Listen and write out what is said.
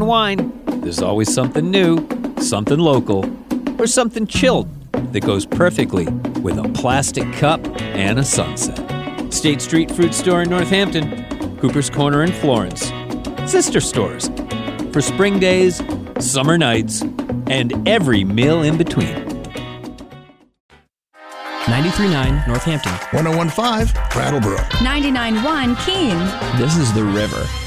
wine, there's always something new, something local, or something chilled that goes perfectly with a plastic cup and a sunset. State Street Fruit Store in Northampton, Cooper's Corner in Florence. Sister stores for spring days, summer nights, and every meal in between. 93.9 Northampton. 101.5 Brattleboro. 99.1 Keene. This is The River.